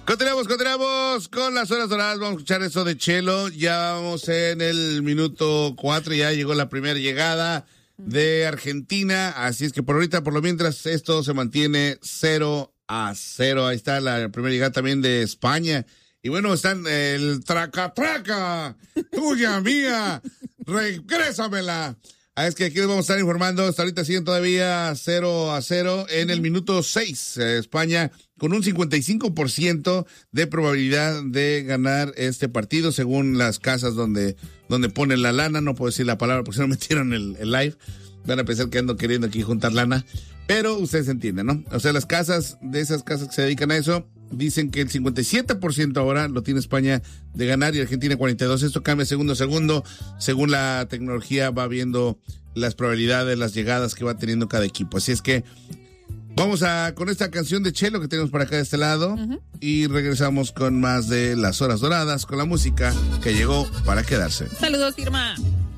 Continuamos con las horas doradas. Vamos a escuchar eso de Chelo. Ya vamos en el minuto 4. Ya llegó la primera llegada de Argentina. Así es que por ahorita, por lo mientras, esto se mantiene 0-0. Ahí está la primera llegada también de España. Y bueno, están el traca, tuya, mía, regrésamela. Es que aquí les vamos a estar informando. Hasta ahorita siguen todavía 0-0 en el minuto 6. España con un 55% de probabilidad de ganar este partido, según las casas donde ponen la lana. No puedo decir la palabra porque si no metieron el live. Van a pensar que ando queriendo aquí juntar lana. Pero ustedes entienden, ¿no? O sea, las casas, de esas casas que se dedican a eso, dicen que el 57% ahora lo tiene España de ganar y Argentina 42%. Esto cambia segundo a segundo. Según la tecnología va viendo las probabilidades, las llegadas que va teniendo cada equipo. Así es que vamos con esta canción de Chelo que tenemos por acá de este lado. Y regresamos con más de las horas doradas, con la música que llegó para quedarse. Saludos, Irma.